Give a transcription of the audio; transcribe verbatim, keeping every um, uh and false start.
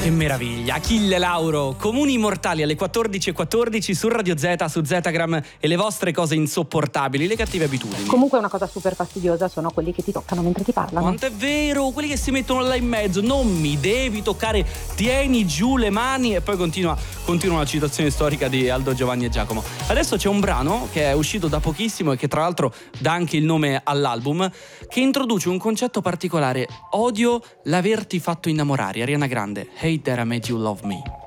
Che meraviglia, Achille Lauro, Comuni Immortali alle quattordici e quattordici su Radio Z, su Zetagram e le vostre cose insopportabili, le cattive abitudini. Comunque una cosa super fastidiosa sono quelli che ti toccano mentre ti parlano. Quanto è vero, quelli che si mettono là in mezzo, non mi devi toccare, tieni giù le mani e poi continua, continua la citazione storica di Aldo, Giovanni e Giacomo. Adesso c'è un brano che è uscito da pochissimo e che tra l'altro dà anche il nome all'album, che introduce un concetto particolare: odio l'averti fatto innamorare. Ariana Grande, Hate That I Made You Love Me.